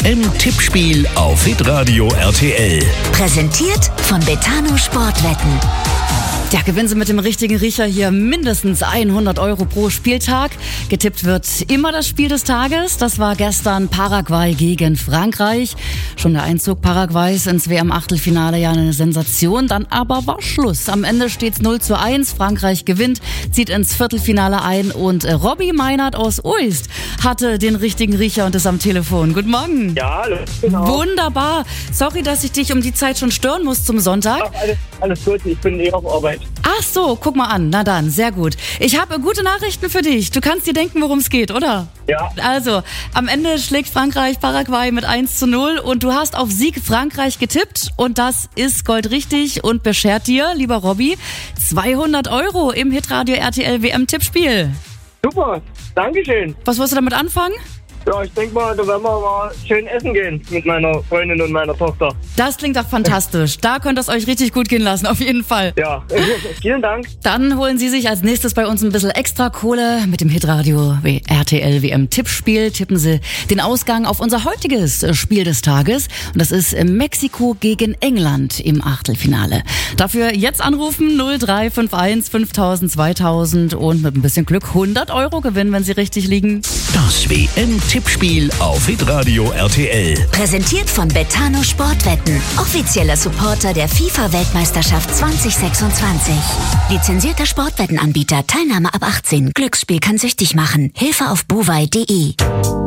WM-Tippspiel auf Hitradio RTL. Präsentiert von Betano Sportwetten. Ja, gewinnen Sie mit dem richtigen Riecher hier mindestens 100 Euro pro Spieltag. Getippt wird immer das Spiel des Tages. Das war gestern Paraguay gegen Frankreich. Schon der Einzug Paraguays ins WM-Achtelfinale ja eine Sensation. Dann aber war Schluss. Am Ende steht's 0:1. Frankreich gewinnt, zieht ins Viertelfinale ein und Robby Meinert aus Uist hatte den richtigen Riecher und ist am Telefon. Guten Morgen. Ja, hallo. Genau. Wunderbar. Sorry, dass ich dich um die Zeit schon stören muss zum Sonntag. Ach, alles gut, ich bin auf Arbeit. Ach so, guck mal an. Na dann, sehr gut. Ich habe gute Nachrichten für dich. Du kannst dir denken, worum es geht, oder? Ja. Also, am Ende schlägt Frankreich Paraguay mit 1:0 und du hast auf Sieg Frankreich getippt und das ist goldrichtig und beschert dir, lieber Robby, 200 Euro im Hitradio RTL WM-Tippspiel. Super, Dankeschön. Was wirst du damit anfangen? Ja, ich denke mal, da werden wir mal schön essen gehen mit meiner Freundin und meiner Tochter. Das klingt doch fantastisch. Da könnt ihr es euch richtig gut gehen lassen, auf jeden Fall. Ja, vielen Dank. Dann holen Sie sich als nächstes bei uns ein bisschen extra Kohle mit dem Hitradio RTL WM-Tippspiel. Tippen Sie den Ausgang auf unser heutiges Spiel des Tages. Und das ist Mexiko gegen England im Achtelfinale. Dafür jetzt anrufen 0351 5000 2000 und mit ein bisschen Glück 100 Euro gewinnen, wenn Sie richtig liegen. Das WM-Tippspiel auf Hitradio RTL. Präsentiert von Betano Sportwetten. Offizieller Supporter der FIFA-Weltmeisterschaft 2026. Lizenzierter Sportwettenanbieter. Teilnahme ab 18. Glücksspiel kann süchtig machen. Hilfe auf buwei.de.